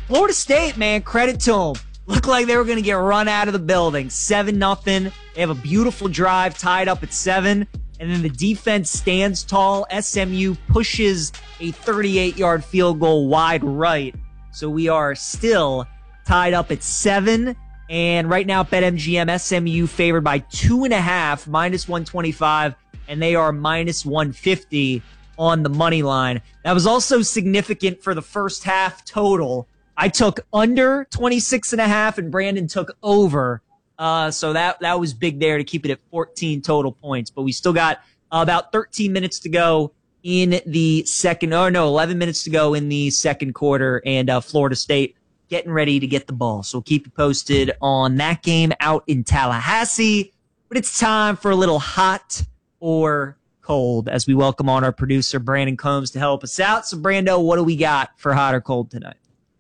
Florida State, man, credit to them. Looked like they were going to get run out of the building. 7-0. They have a beautiful drive tied up at 7. And then the defense stands tall. SMU pushes a 38-yard field goal wide right. So we are still tied up at 7. And right now, BetMGM, SMU favored by 2.5, minus 125. And they are minus 150 on the money line. That was also significant for the first half total. I took under 26.5 and Brandon took over. So that was big there to keep it at 14 total points. But we still got about 13 minutes to go in the 11 minutes to go in the second quarter. And Florida State getting ready to get the ball. So we'll keep you posted on that game out in Tallahassee. But it's time for a little hot or cold as we welcome on our producer, Brandon Combs, to help us out. So, Brando, what do we got for hot or cold tonight?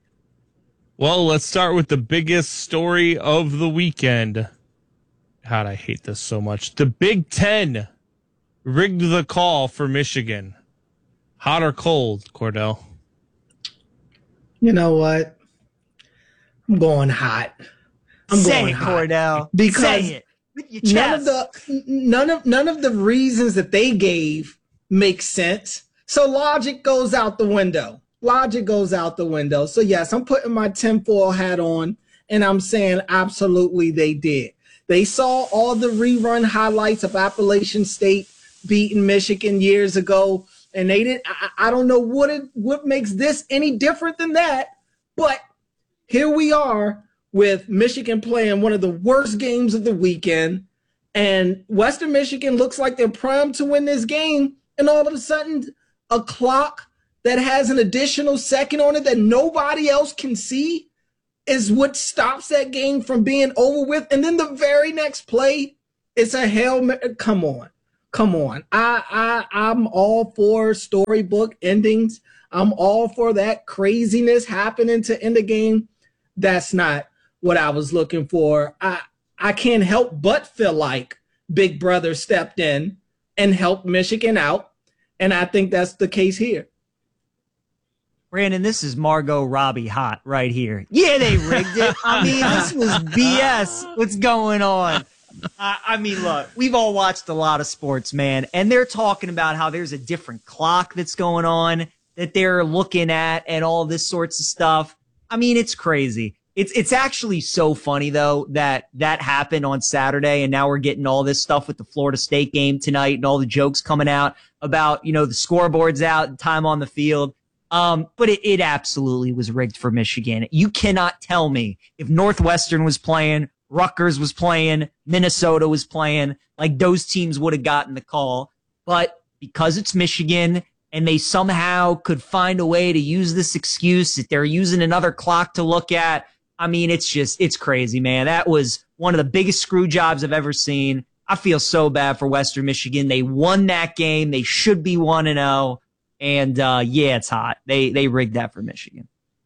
Well, let's start with the biggest story of the weekend. God, I hate this so much. The Big Ten rigged the call for Michigan. Hot or cold, Cordell? You know what? I'm going hot. Say it, Cordell. Because say it with your chest. none of the reasons that they gave make sense. So logic goes out the window. So yes, I'm putting my tinfoil hat on and I'm saying absolutely they did. They saw all the rerun highlights of Appalachian State beating Michigan years ago, and they didn't. I don't know what makes this any different than that, but here we are with Michigan playing one of the worst games of the weekend, and Western Michigan looks like they're primed to win this game, and all of a sudden a clock that has an additional second on it that nobody else can see is what stops that game from being over with. And then the very next play, it's a Hail Mary. Come on. I'm all for storybook endings. I'm all for that craziness happening to end the game. That's not what I was looking for. I can't help but feel like Big Brother stepped in and helped Michigan out. And I think that's the case here. Brandon, this is Margot Robbie hot right here. Yeah, they rigged it. I mean, this was BS. What's going on? I mean, look, we've all watched a lot of sports, man, and they're talking about how there's a different clock that's going on that they're looking at and all this sorts of stuff. I mean, it's crazy. It's actually so funny, though, that happened on Saturday, and now we're getting all this stuff with the Florida State game tonight and all the jokes coming out about, the scoreboard's out and time on the field. But it absolutely was rigged for Michigan. You cannot tell me if Northwestern was playing, Rutgers was playing, Minnesota was playing, like those teams would have gotten the call. But because it's Michigan and they somehow could find a way to use this excuse that they're using another clock to look at, I mean, it's crazy, man. That was one of the biggest screw jobs I've ever seen. I feel so bad for Western Michigan. They won that game. They should be 1-0. And, yeah, it's hot. They rigged that for Michigan.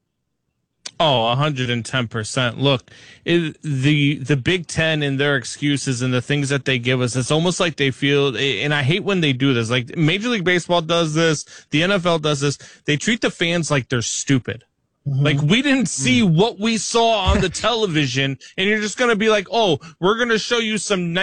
Oh, 110%. Look, the Big Ten and their excuses and the things that they give us, it's almost like they feel, and I hate when they do this, like Major League Baseball does this, the NFL does this, they treat the fans like they're stupid. Mm-hmm. Like, we didn't see what we saw on the television, and you're just going to be like, oh, we're going to show you some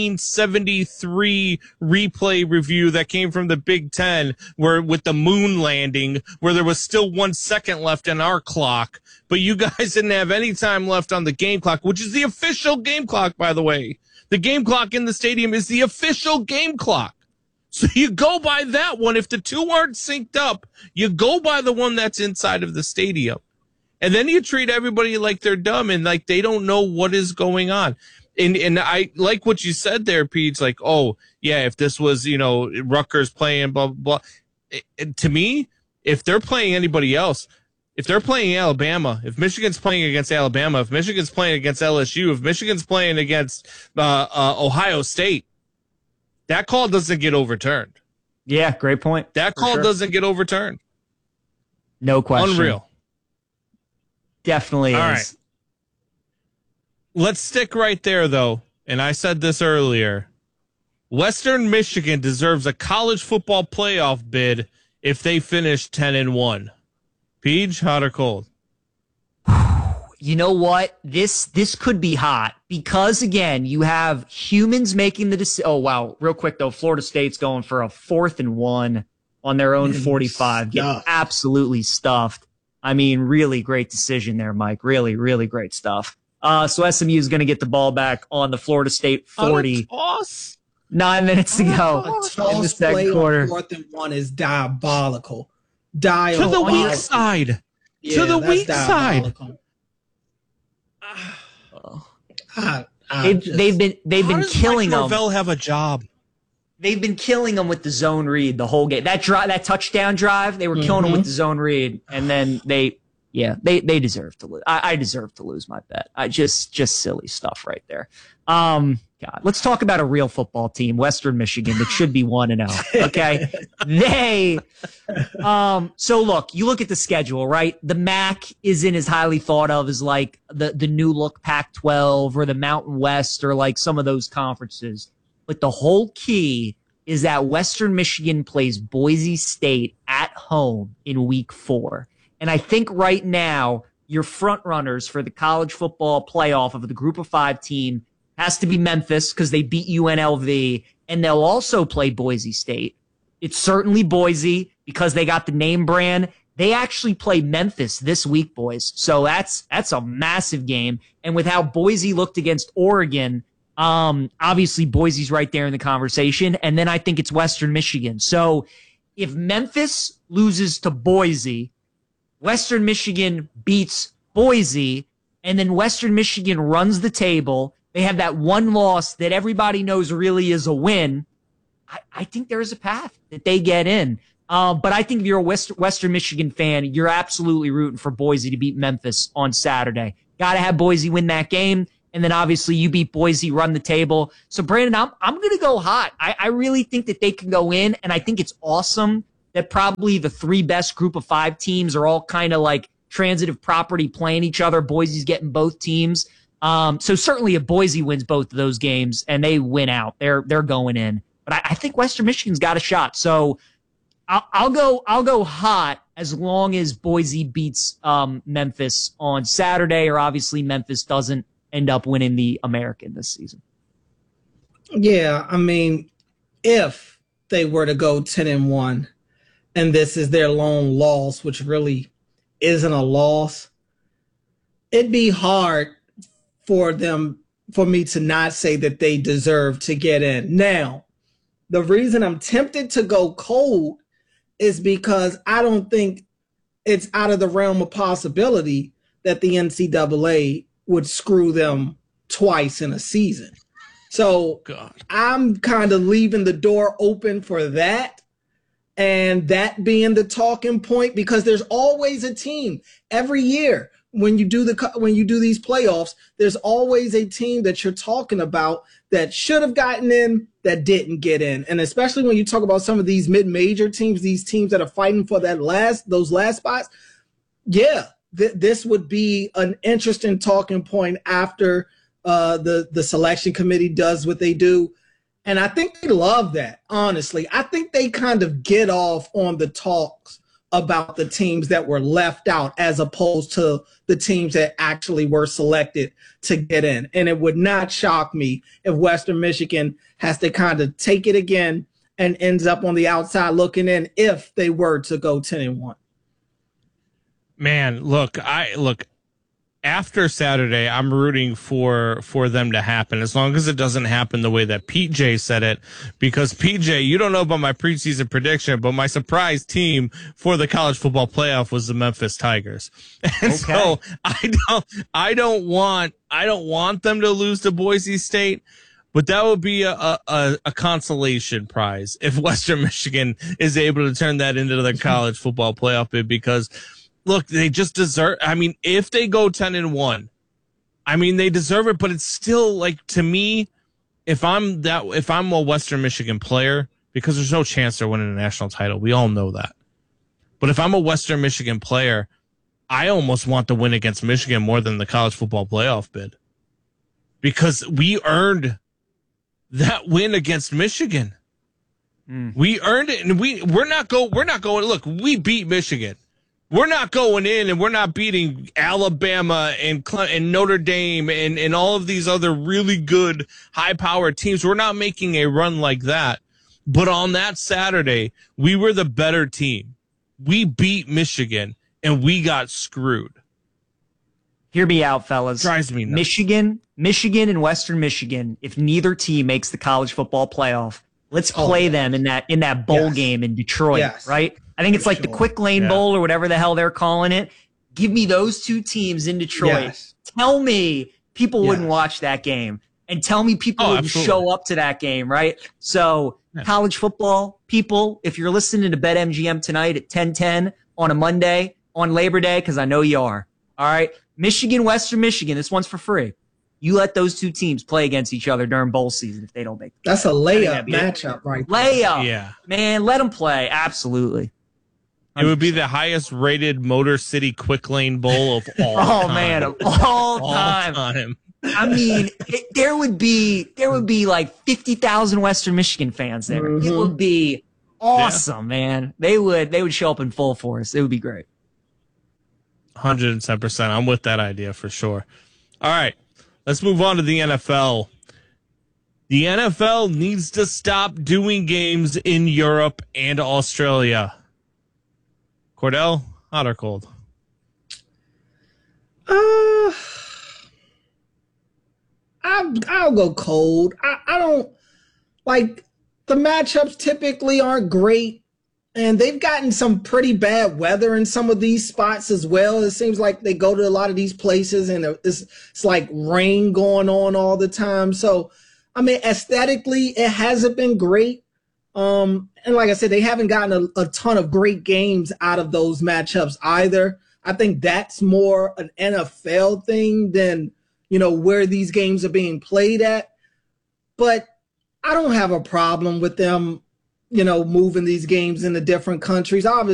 1973 replay review that came from the Big Ten where with the moon landing, where there was still 1 second left in our clock, but you guys didn't have any time left on the game clock, which is the official game clock, by the way. The game clock in the stadium is the official game clock. So you go by that one. If the two aren't synced up, you go by the one that's inside of the stadium. And then you treat everybody like they're dumb and like they don't know what is going on. And I like what you said there, Pete. Like, oh, yeah, if this was, Rutgers playing, blah, blah, blah. To me, if they're playing anybody else, if they're playing Alabama, if Michigan's playing against Alabama, if Michigan's playing against LSU, if Michigan's playing against Ohio State, that call doesn't get overturned. Yeah, great point. That call doesn't get overturned. No question. Unreal. Definitely All is. Right. Let's stick right there, though. And I said this earlier. Western Michigan deserves a college football playoff bid if they finish 10-1. Peach, hot or cold? you know what? This could be hot because, again, you have humans making the decision. Oh, wow. Real quick, though, Florida State's going for a 4th and 1 on their own 45. Get absolutely stuffed. I mean, really great decision there, Mike. Really, really great stuff. So SMU is going to get the ball back on the Florida State 40. 9 minutes to go in the second quarter. 4th and 1 is diabolical. To the weak side. Yeah, to the weak side. They've been killing them. Norvell have a job? They've been killing them with the zone read the whole game. That touchdown drive, they were killing them with the zone read, and then they deserve to lose. I deserve to lose my bet. Just silly stuff right there. God, let's talk about a real football team, Western Michigan, that should be 1-0. Okay, so look, you look at the schedule, right? The MAC isn't as highly thought of as like the new look Pac-12 or the Mountain West or like some of those conferences. But the whole key is that Western Michigan plays Boise State at home in week 4. And I think right now, your front runners for the college football playoff of the group of 5 team has to be Memphis because they beat UNLV, and they'll also play Boise State. It's certainly Boise because they got the name brand. They actually play Memphis this week, boys. So that's a massive game. And with how Boise looked against Oregon, obviously Boise's right there in the conversation. And then I think it's Western Michigan. So if Memphis loses to Boise, Western Michigan beats Boise, and then Western Michigan runs the table. They have that one loss that everybody knows really is a win. I think there is a path that they get in. But I think if you're a Western Michigan fan, you're absolutely rooting for Boise to beat Memphis on Saturday. Got to have Boise win that game. And then obviously you beat Boise, run the table. So Brandon, I'm going to go hot. I really think that they can go in, and I think it's awesome that probably the 3 best group of 5 teams are all kind of like transitive property playing each other. Boise's getting both teams. So certainly if Boise wins both of those games and they win out, they're going in. But I think Western Michigan's got a shot. So I'll go hot as long as Boise beats Memphis on Saturday, or obviously Memphis doesn't end up winning the American this season. Yeah, I mean, if they were to go 10-1, and this is their lone loss, which really isn't a loss, it'd be hard for me to not say that they deserve to get in. Now, the reason I'm tempted to go cold is because I don't think it's out of the realm of possibility that the NCAA would screw them twice in a season. So I'm kind of leaving the door open for that, and that being the talking point, because there's always a team every year when you do these playoffs. There's always a team that you're talking about that should have gotten in that didn't get in, and especially when you talk about some of these mid-major teams, these teams that are fighting for those last spots. Yeah, this would be an interesting talking point after the selection committee does what they do. And I think they love that, honestly. I think they kind of get off on the talks about the teams that were left out as opposed to the teams that actually were selected to get in. And it would not shock me if Western Michigan has to kind of take it again and ends up on the outside looking in if they were to go 10-1. Man, look, after Saturday, I'm rooting for them to happen, as long as it doesn't happen the way that PJ said it, because PJ, you don't know about my preseason prediction, but my surprise team for the college football playoff was the Memphis Tigers. And so I don't want them to lose to Boise State, but that would be a consolation prize if Western Michigan is able to turn that into the college football playoff bid, because look, they just deserve. I mean, if they go 10-1, I mean, they deserve it. But it's still, like, to me, if I'm a Western Michigan player, because there's no chance they're winning a national title, we all know that. But if I'm a Western Michigan player, I almost want to win against Michigan more than the college football playoff bid, because we earned that win against Michigan. We earned it, and we're not going. Look, we beat Michigan. we're not going in and we're not beating Alabama and Notre Dame and all of these other really good high-powered teams. We're not making a run like that. But on that Saturday, we were the better team. We beat Michigan, and we got screwed. Hear me out, fellas. Drives me nuts. Michigan and Western Michigan, if neither team makes the college football playoff, let's play them in that bowl game in Detroit, right? I think it's like the Quick Lane Bowl or whatever the hell they're calling it. Give me those two teams in Detroit. Tell me people wouldn't watch that game, and tell me people wouldn't show up to that game, right? So college football people, if you're listening to BetMGM tonight at 10:10 on a Monday on Labor Day, because I know you are, all right? Michigan, Western Michigan, this one's for free. You let those two teams play against each other during bowl season if they don't make it. That's a layup matchup, right? Layup. Yeah. Man, let them play. Absolutely. 100%. It would be the highest rated Motor City Quick Lane Bowl of all time. Man, of all time. I mean, there would be like 50,000 Western Michigan fans there. Mm-hmm. It would be awesome, man. They would show up in full force. It would be great. 110%. I'm with that idea for sure. All right. Let's move on to the NFL. The NFL needs to stop doing games in Europe and Australia. Cordell, hot or cold? I'll go cold. I don't like the matchups typically aren't great, and they've gotten some pretty bad weather in some of these spots as well. It seems like they go to a lot of these places and it's like rain going on all the time. So, I mean, aesthetically, it hasn't been great. And like I said, they haven't gotten a ton of great games out of those matchups either. I think that's more an NFL thing than, where these games are being played at. But I don't have a problem with them, moving these games into different countries. Obviously,